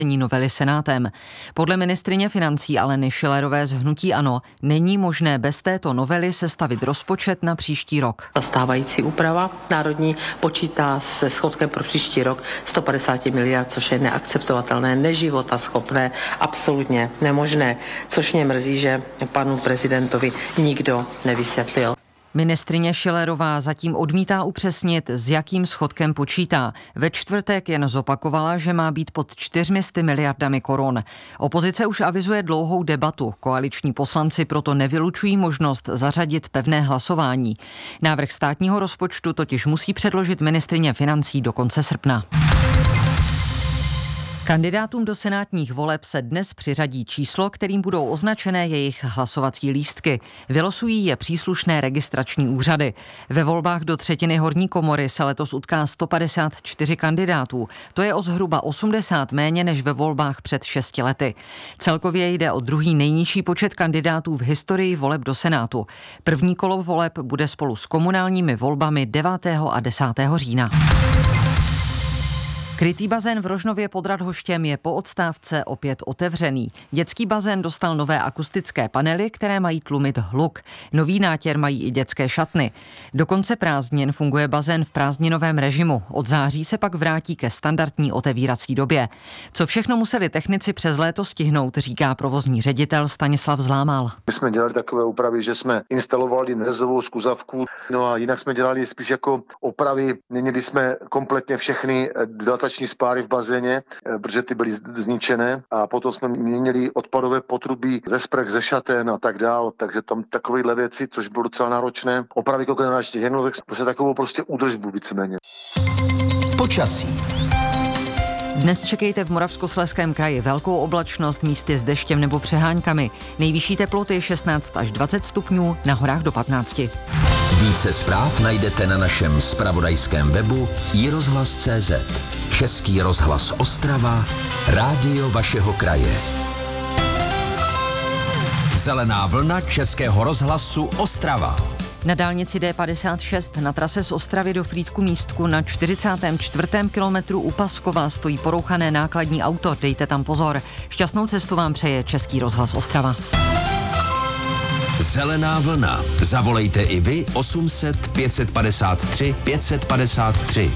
novely Senátem. Podle ministryně financí Aleny Schillerové z hnutí ANO není možné bez této novely sestavit rozpočet na příští rok. Ta stávající úprava národní počítá se schodkem pro příští rok 150 miliard, což je neakceptovatelné, neživotaschopné, absolutně nemožné, což mě mrzí, že panu prezidentovi nikdo nevysvětlil. Ministryně Schillerová zatím odmítá upřesnit, s jakým schodkem počítá. Ve čtvrtek jen zopakovala, že má být pod 400 miliardami korun. Opozice už avizuje dlouhou debatu. Koaliční poslanci proto nevylučují možnost zařadit pevné hlasování. Návrh státního rozpočtu totiž musí předložit ministryně financí do konce srpna. Kandidátům do senátních voleb se dnes přiřadí číslo, kterým budou označené jejich hlasovací lístky. Vylosují je příslušné registrační úřady. Ve volbách do třetiny horní komory se letos utká 154 kandidátů. To je o zhruba 80 méně než ve volbách před 6 lety. Celkově jde o druhý nejnižší počet kandidátů v historii voleb do Senátu. První kolo voleb bude spolu s komunálními volbami 9. a 10. října. Krytý bazén v Rožnově pod Radhoštěm je po odstávce opět otevřený. Dětský bazén dostal nové akustické panely, které mají tlumit hluk. Nový nátěr mají i dětské šatny. Do konce prázdnin funguje bazén v prázdninovém režimu. Od září se pak vrátí ke standardní otevírací době. Co všechno museli technici přes léto stihnout, říká provozní ředitel Stanislav Zlámal. My jsme dělali takové úpravy, že jsme instalovali nerezovou skuzavku, no a jinak jsme dělali spíš jako opravy. Měnili jsme kompletně všechny spáry v bazéně, protože ty byly zničené, a potom jsme měnili odpadové potrubí ze sprch, ze šaten a tak dál, takže tam takovéhle věci, což bylo docela náročné. Opravy kogeneračních jednotek, takovou prostě údržbu víceméně. Počasí. Dnes čekejte v Moravskoslezském kraji velkou oblačnost, místy s deštěm nebo přeháňkami. Nejvyšší teploty 16 až 20 stupňů, na horách do 15. Více zpráv najdete na našem zpravodajském webu iRozhlas.cz. Český rozhlas Ostrava, rádio vašeho kraje. Zelená vlna Českého rozhlasu Ostrava. Na dálnici D56 na trase z Ostravy do Frýdku-Místku na 44. kilometru u Paskova stojí porouchané nákladní auto. Dejte tam pozor. Šťastnou cestu vám přeje Český rozhlas Ostrava. Zelená vlna. Zavolejte i vy 800 553 553.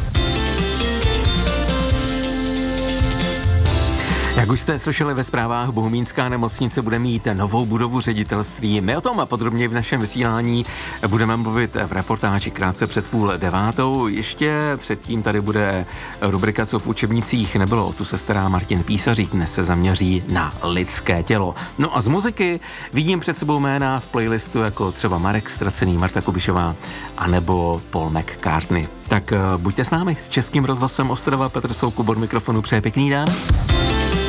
Jak už jste slyšeli ve zprávách, Bohumínská nemocnice bude mít novou budovu ředitelství. My o tom a podrobněji v našem vysílání budeme mluvit v reportáži krátce před 8:30. Ještě předtím tady bude rubrika Co v učebnicích nebylo. O tu se stará Martin Písařík. Dnes se zaměří na lidské tělo. No a z muziky vidím před sebou jména v playlistu jako třeba Marek Ztracený, Marta Kubišová anebo Paul McCartney. Tak buďte s námi s Českým rozhlasem Ostrava. Petr Soukup od mikrofonu přeje pěkný den.